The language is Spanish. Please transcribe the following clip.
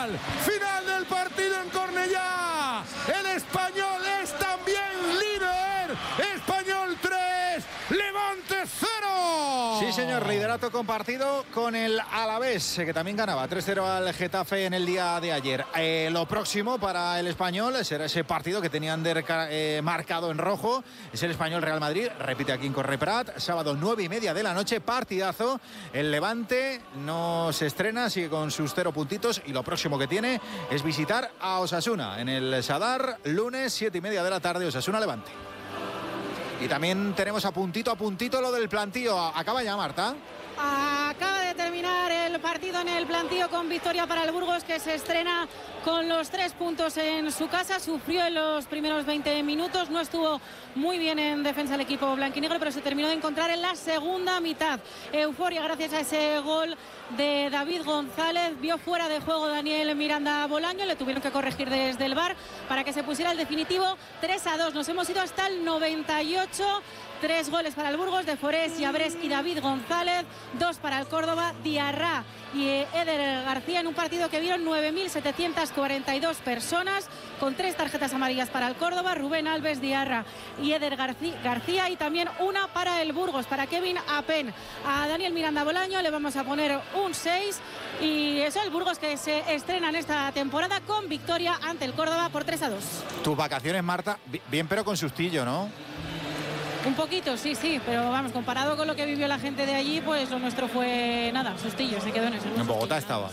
Final del partido en Cornellá. El Español es también líder. Español 3, Levante 0. Sí, señor, liderato compartido con el Alavés, que también ganaba 3-0 al Getafe en el día de ayer. Lo próximo para el Español será ese partido que tenían marcado en rojo. Es el Español Real Madrid, repite aquí en Corre-Prat, sábado 9:30 de la noche, partidazo. El Levante no se estrena, sigue con sus 0 puntitos y lo próximo que tiene es visitar a Osasuna en el Sadar, lunes 7:30 de la tarde, Osasuna-Levante. Y también tenemos a puntito lo del plantío. Acaba ya, Marta. Acaba de terminar el partido en el plantío con victoria para el Burgos, que se estrena con los 3 puntos en su casa. Sufrió en los primeros 20 minutos, no estuvo muy bien en defensa el equipo blanquinegro, pero se terminó de encontrar en la segunda mitad. Euforia gracias a ese gol de David González. Vio fuera de juego Daniel Miranda Bolaño, le tuvieron que corregir desde el VAR para que se pusiera el definitivo 3-2. Nos hemos ido hasta el 98. 3 goles para el Burgos de Forés, Llabrés y David González, 2 para el Córdoba, Diarra y Eder García, en un partido que vieron 9.742 personas, con 3 tarjetas amarillas para el Córdoba, Rubén Alves, Diarra y Eder García, y también una para el Burgos, para Kevin Apen. A Daniel Miranda Bolaño le vamos a poner un 6, y eso, el Burgos, que se estrena en esta temporada con victoria ante el Córdoba por 3-2. Tus vacaciones, Marta, bien pero con sustillo, ¿no? Un poquito, sí, pero vamos, comparado con lo que vivió la gente de allí, pues lo nuestro fue nada, sustillo, se quedó en eso. En Bogotá estaba.